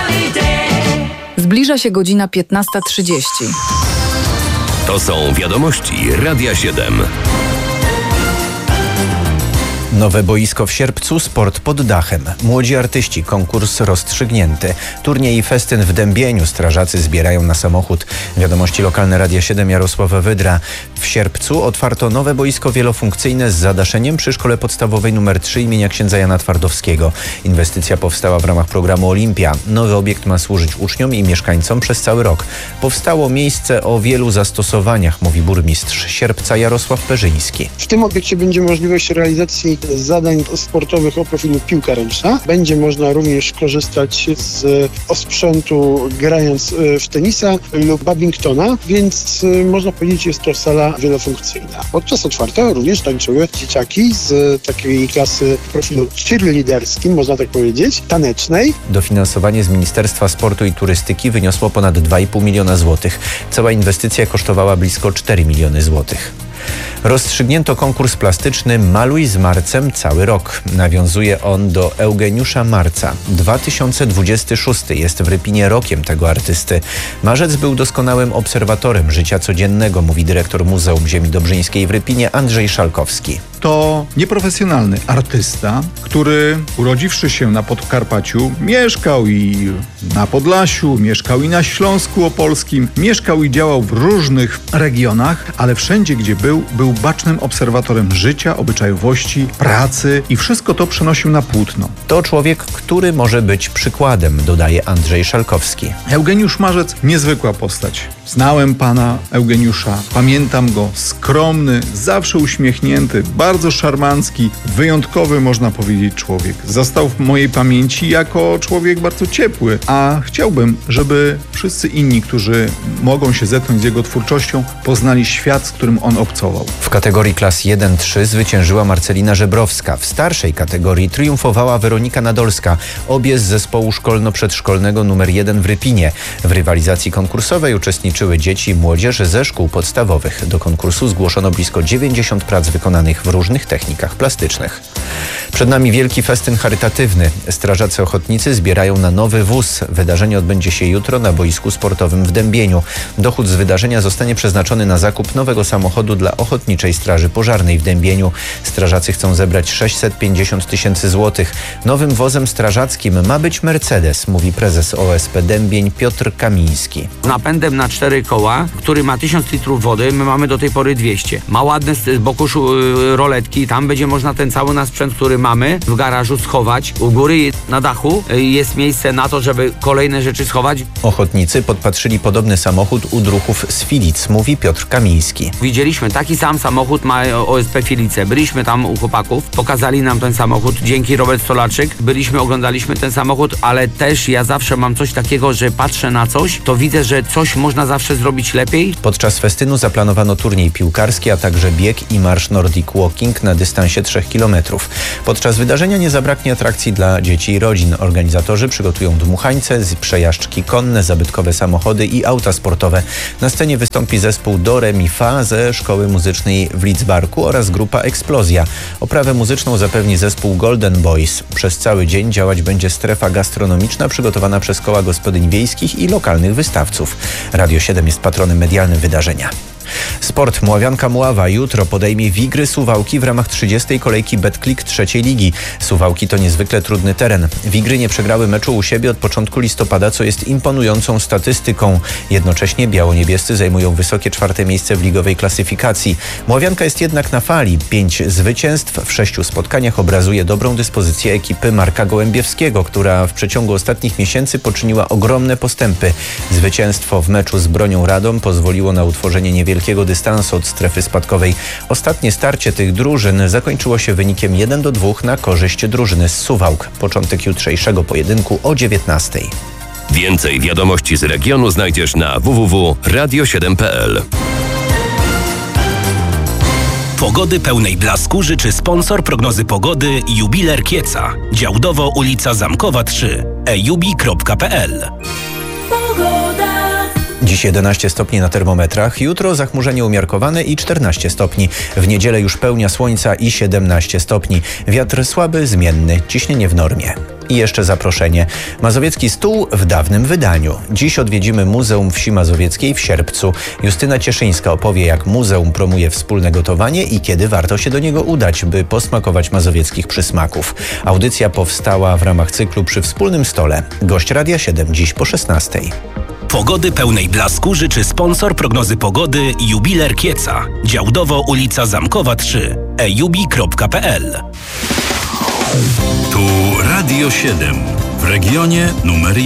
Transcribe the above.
Zbliża się godzina 15:30. To są wiadomości Radia 7. Nowe boisko w Sierpcu, sport pod dachem. Młodzi artyści, konkurs rozstrzygnięty. Turniej i festyn w Dębieniu, strażacy zbierają na samochód. Wiadomości lokalne Radia 7, Jarosława Wydra. W Sierpcu otwarto nowe boisko wielofunkcyjne z zadaszeniem przy Szkole Podstawowej nr 3 imienia księdza Jana Twardowskiego. Inwestycja powstała w ramach programu Olimpia. Nowy obiekt ma służyć uczniom i mieszkańcom przez cały rok. Powstało miejsce o wielu zastosowaniach, mówi burmistrz Sierpca Jarosław Perzyński. W tym obiekcie będzie możliwość realizacji zadań sportowych o profilu piłka ręczna. Będzie można również korzystać z osprzętu grając w tenisa lub badmintona, więc można powiedzieć, jest to sala wielofunkcyjna. Podczas otwarcia również tańczyły dzieciaki z takiej klasy w profilu cheerleaderskim, można tak powiedzieć, tanecznej. Dofinansowanie z Ministerstwa Sportu i Turystyki wyniosło ponad 2,5 miliona złotych. Cała inwestycja kosztowała blisko 4 miliony złotych. Rozstrzygnięto konkurs plastyczny Maluj z Marcem cały rok. Nawiązuje on do Eugeniusza Marca. 2026 jest w Rypinie rokiem tego artysty. Marzec był doskonałym obserwatorem życia codziennego, mówi dyrektor Muzeum Ziemi Dobrzyńskiej w Rypinie Andrzej Szalkowski. To nieprofesjonalny artysta, który urodziwszy się na Podkarpaciu, mieszkał i na Podlasiu, mieszkał i na Śląsku Opolskim, mieszkał i działał w różnych regionach, ale wszędzie, gdzie był bacznym obserwatorem życia, obyczajowości, pracy i wszystko to przenosił na płótno. To człowiek, który może być przykładem, dodaje Andrzej Szalkowski. Eugeniusz Marzec, niezwykła postać. Znałem pana Eugeniusza, pamiętam go, skromny, zawsze uśmiechnięty, bardzo szarmancki, wyjątkowy, można powiedzieć, człowiek. Został w mojej pamięci jako człowiek bardzo ciepły, a chciałbym, żeby wszyscy inni, którzy mogą się zetknąć z jego twórczością, poznali świat, z którym on obcował. W kategorii klas 1-3 zwyciężyła Marcelina Żebrowska. W starszej kategorii triumfowała Weronika Nadolska, obie z zespołu szkolno-przedszkolnego nr 1 w Rypinie. W rywalizacji konkursowej uczestniczyły dzieci i młodzież ze szkół podstawowych. Do konkursu zgłoszono blisko 90 prac wykonanych w różnych technikach plastycznych. Przed nami wielki festyn charytatywny. Strażacy ochotnicy zbierają na nowy wóz. Wydarzenie odbędzie się jutro na boisku sportowym w Dębieniu. Dochód z wydarzenia zostanie przeznaczony na zakup nowego samochodu dla Ochotniczej Straży Pożarnej w Dębieniu. Strażacy chcą zebrać 650 tysięcy złotych. Nowym wozem strażackim ma być Mercedes, mówi prezes OSP Dębień Piotr Kamiński. Z napędem na 4 koła, który ma 1000 litrów wody, my mamy do tej pory 200. Ma ładne z boku roletki, tam będzie można ten cały nasz sprzęt, który mamy w garażu, schować. U góry na dachu jest miejsce na to, żeby kolejne rzeczy schować. Ochotnicy podpatrzyli podobny samochód u druhów z Filic, mówi Piotr Kamiński. Widzieliśmy, taki sam samochód ma OSP Filice. Byliśmy tam u chłopaków, pokazali nam ten samochód. Dzięki Robert Stolarczyk oglądaliśmy ten samochód, ale też ja zawsze mam coś takiego, że patrzę na coś, to widzę, że coś można zawsze zrobić lepiej. Podczas festynu zaplanowano turniej piłkarski, a także bieg i marsz Nordic Walking na dystansie 3 km. Podczas wydarzenia nie zabraknie atrakcji dla dzieci i rodzin. Organizatorzy przygotują dmuchańce, przejażdżki konne, zabytkowe samochody i auta sportowe. Na scenie wystąpi zespół Do Re Mi Fa ze Szkoły Muzycznej w Lidzbarku oraz grupa Eksplozja. Oprawę muzyczną zapewni zespół Golden Boys. Przez cały dzień działać będzie strefa gastronomiczna przygotowana przez koła gospodyń wiejskich i lokalnych wystawców. Radio 7 jest patronem medialnym wydarzenia. Sport. Mławianka Mława jutro podejmie Wigry Suwałki w ramach 30. kolejki Betclic trzeciej ligi. Suwałki to niezwykle trudny teren. Wigry nie przegrały meczu u siebie od początku listopada, co jest imponującą statystyką. Jednocześnie biało-niebiescy zajmują wysokie 4. miejsce w ligowej klasyfikacji. Mławianka jest jednak na fali. 5 zwycięstw w 6 spotkaniach obrazuje dobrą dyspozycję ekipy Marka Gołębiewskiego, która w przeciągu ostatnich miesięcy poczyniła ogromne postępy. Zwycięstwo w meczu z Bronią Radom pozwoliło na utworzenie niewielkiego dystansu od strefy spadkowej. Ostatnie starcie tych drużyn zakończyło się wynikiem 1-2 na korzyść drużyny z Suwałk. Początek jutrzejszego pojedynku o 19:00. Więcej wiadomości z regionu znajdziesz na www.radio7.pl. Pogody pełnej blasku życzy sponsor prognozy pogody Jubiler Kieca. Działdowo ulica Zamkowa 3. ejubi.pl. Dziś 11 stopni na termometrach, jutro zachmurzenie umiarkowane i 14 stopni. W niedzielę już pełnia słońca i 17 stopni. Wiatr słaby, zmienny, ciśnienie w normie. I jeszcze zaproszenie. Mazowiecki stół w dawnym wydaniu. Dziś odwiedzimy Muzeum Wsi Mazowieckiej w Sierpcu. Justyna Cieszyńska opowie, jak muzeum promuje wspólne gotowanie i kiedy warto się do niego udać, by posmakować mazowieckich przysmaków. Audycja powstała w ramach cyklu Przy wspólnym stole. Gość Radia 7 dziś po 16. Pogody pełnej blasku życzy sponsor prognozy pogody Jubiler Kieca. Działdowo, ulica Zamkowa 3. ejubi.pl. Tu Radio 7 w regionie numer 1.